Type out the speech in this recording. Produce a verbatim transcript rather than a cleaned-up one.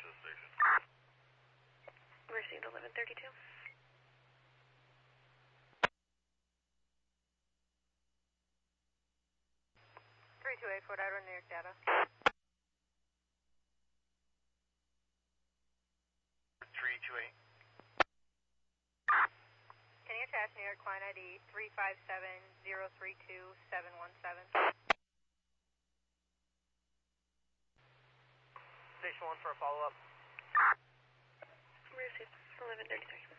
to the station. Received eleven thirty-two. three two eight, Fort Edward, New York data. three two eight. Can you attach New York client I D three five seven zero three two seven one seven? Station one for a follow-up. Received eleven thirty-three.